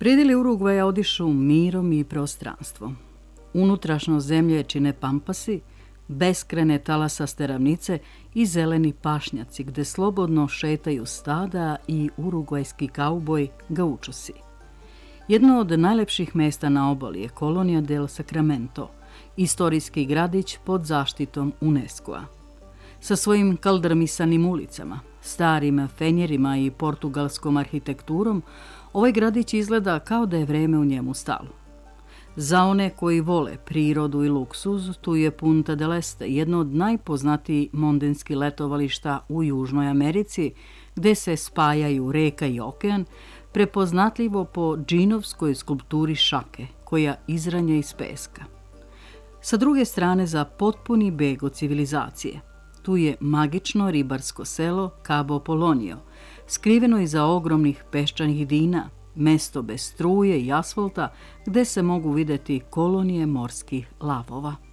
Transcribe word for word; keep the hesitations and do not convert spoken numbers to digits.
Predili Urugvaja odišu mirom i prostranstvom. Unutrašnjost zemlje čine pampasi, beskrene talasaste ravnice i zeleni pašnjaci gde slobodno šetaju stada i urugvajski kauboj gaučusi. Jedno od najlepših mesta na obali je Kolonija del Sacramento, istorijski gradić pod zaštitom UNESCO-a. Sa svojim kaldrmisanim ulicama, starim fenjerima i portugalskom arhitekturom, ovaj gradić izgleda kao da je vreme u njemu stalo. Za one koji vole prirodu i luksuz, tu je Punta del Este, jedno od najpoznatijih mondenskih letovališta u Južnoj Americi, gde se spajaju reka i okean, prepoznatljivo po džinovskoj skulpturi šake, koja izranja iz peska. Sa druge strane, za potpuni beg od civilizacije, tu je magično ribarsko selo Cabo Polonio, skriveno iza ogromnih peščanih dina, mesto bez struje i asfalta gde se mogu videti kolonije morskih lavova.